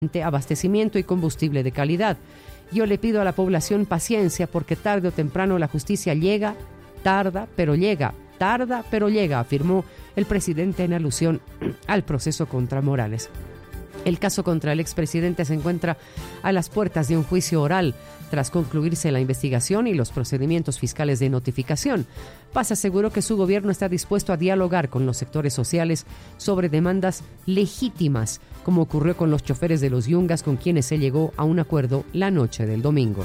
abastecimiento y combustible de calidad. Yo le pido a la población paciencia porque tarde o temprano la justicia llega, tarda, pero llega, afirmó el presidente en alusión al proceso contra Morales. El caso contra el expresidente se encuentra a las puertas de un juicio oral tras concluirse la investigación y los procedimientos fiscales de notificación. Paz aseguró que su gobierno está dispuesto a dialogar con los sectores sociales sobre demandas legítimas, como ocurrió con los choferes de los Yungas, con quienes se llegó a un acuerdo la noche del domingo.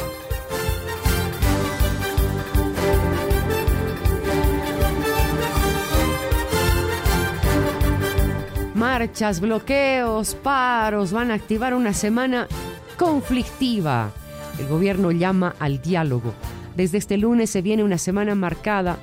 Marchas, bloqueos, paros van a activar una semana conflictiva. El gobierno llama al diálogo. Desde este lunes se viene una semana marcada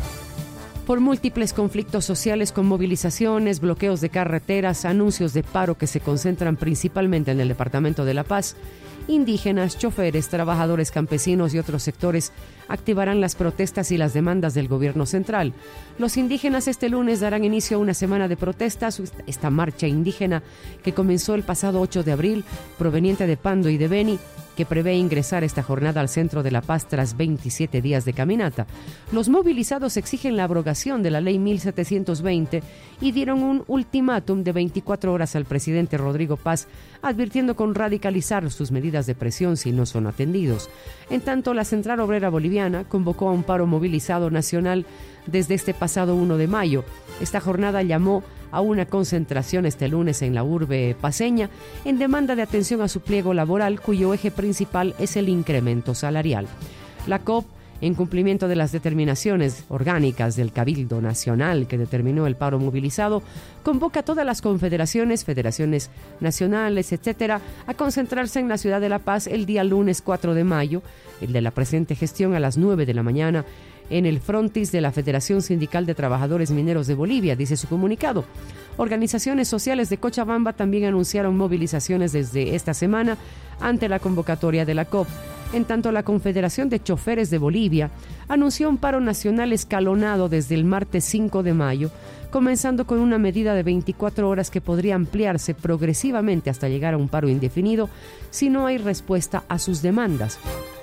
por múltiples conflictos sociales con movilizaciones, bloqueos de carreteras, anuncios de paro que se concentran principalmente en el departamento de La Paz. Indígenas, choferes, trabajadores campesinos y otros sectores activarán las protestas y las demandas del gobierno central. Los indígenas este lunes darán inicio a una semana de protestas. Esta marcha indígena que comenzó el pasado 8 de abril, proveniente de Pando y de Beni, que prevé ingresar esta jornada al centro de La Paz tras 27 días de caminata. Los movilizados exigen la abrogación de la ley 1720 y dieron un ultimátum de 24 horas al presidente Rodrigo Paz, advirtiendo con radicalizar sus medidas de presión si no son atendidos. En tanto, la Central Obrera Boliviana convocó a un paro movilizado nacional desde este pasado 1 de mayo. Esta jornada llamó a una concentración este lunes en la urbe paceña en demanda de atención a su pliego laboral, cuyo eje principal es el incremento salarial. La COP, en cumplimiento de las determinaciones orgánicas del Cabildo Nacional que determinó el paro movilizado, convoca a todas las confederaciones, federaciones nacionales, etcétera, a concentrarse en la ciudad de La Paz el día lunes 4 de mayo, el de la presente gestión, a las 9 de la mañana, en el frontis de la Federación Sindical de Trabajadores Mineros de Bolivia, dice su comunicado. Organizaciones sociales de Cochabamba también anunciaron movilizaciones desde esta semana ante la convocatoria de la COP. En tanto, la Confederación de Choferes de Bolivia anunció un paro nacional escalonado desde el martes 5 de mayo, comenzando con una medida de 24 horas que podría ampliarse progresivamente hasta llegar a un paro indefinido si no hay respuesta a sus demandas.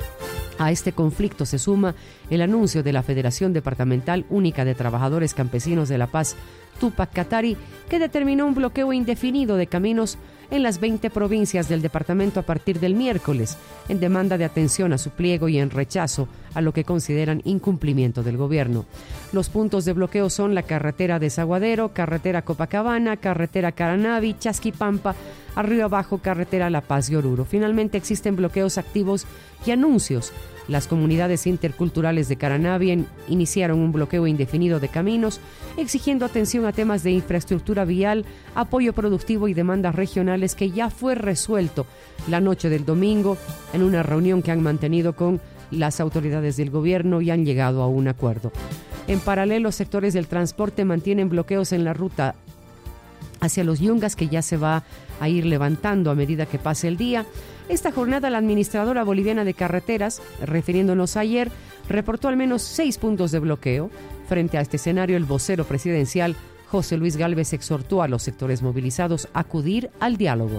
A este conflicto se suma el anuncio de la Federación Departamental Única de Trabajadores Campesinos de La Paz, Túpac Katari, que determinó un bloqueo indefinido de caminos en las 20 provincias del departamento a partir del miércoles, en demanda de atención a su pliego y en rechazo a lo que consideran incumplimiento del gobierno. Los puntos de bloqueo son la carretera Desaguadero, carretera Copacabana, carretera Caranavi, Chasquipampa, a Río Abajo, carretera La Paz y Oruro. Finalmente existen bloqueos activos y anuncios. Las comunidades interculturales de Caranavi iniciaron un bloqueo indefinido de caminos, exigiendo atención a temas de infraestructura vial, apoyo productivo y demandas regionales, que ya fue resuelto la noche del domingo en una reunión que han mantenido con las autoridades del gobierno y han llegado a un acuerdo. En paralelo, sectores del transporte mantienen bloqueos en la ruta hacia los Yungas, que ya se va a ir levantando a medida que pase el día. Esta jornada, la administradora boliviana de carreteras, refiriéndonos a ayer, reportó al menos 6 puntos de bloqueo. Frente a este escenario, el vocero presidencial, José Luis Gálvez, exhortó a los sectores movilizados a acudir al diálogo.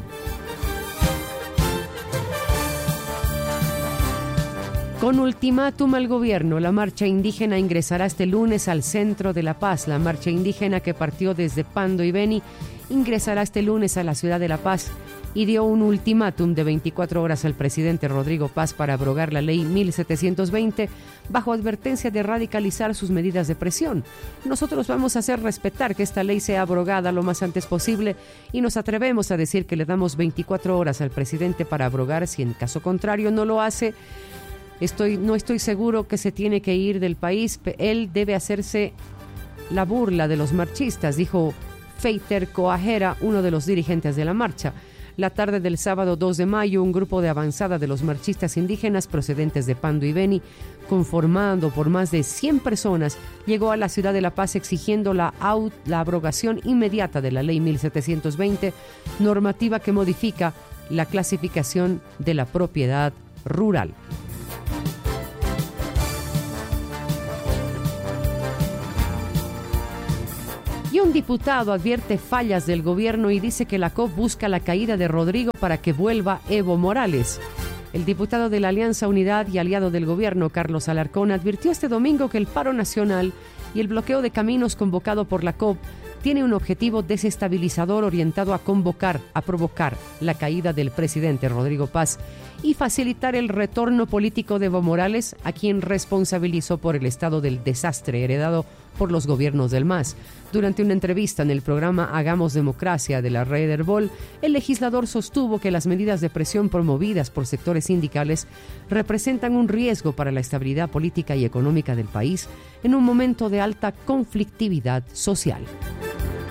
Con ultimátum al gobierno, la marcha indígena ingresará este lunes al centro de La Paz. La marcha indígena, que partió desde Pando y Beni, ingresará este lunes a la ciudad de La Paz y dio un ultimátum de 24 horas al presidente Rodrigo Paz para abrogar la ley 1720 bajo advertencia de radicalizar sus medidas de presión. Nosotros vamos a hacer respetar que esta ley sea abrogada lo más antes posible y nos atrevemos a decir que le damos 24 horas al presidente para abrogar. Si en caso contrario no lo hace, no estoy seguro que se tiene que ir del país. Él debe hacerse la burla de los marchistas, dijo Feiter Coajera, uno de los dirigentes de la marcha. La tarde del sábado 2 de mayo, un grupo de avanzada de los marchistas indígenas procedentes de Pando y Beni, conformado por más de 100 personas, llegó a la ciudad de La Paz exigiendo la abrogación inmediata de la ley 1720, normativa que modifica la clasificación de la propiedad rural. Y un diputado advierte fallas del gobierno y dice que la COP busca la caída de Rodrigo para que vuelva Evo Morales. El diputado de la Alianza Unidad y aliado del gobierno, Carlos Alarcón, advirtió este domingo que el paro nacional y el bloqueo de caminos convocado por la COP tiene un objetivo desestabilizador orientado a provocar la caída del presidente Rodrigo Paz y facilitar el retorno político de Evo Morales, a quien responsabilizó por el estado del desastre heredado por los gobiernos del MAS. Durante una entrevista en el programa Hagamos Democracia de la red Herbol, el legislador sostuvo que las medidas de presión promovidas por sectores sindicales representan un riesgo para la estabilidad política y económica del país en un momento de alta conflictividad social.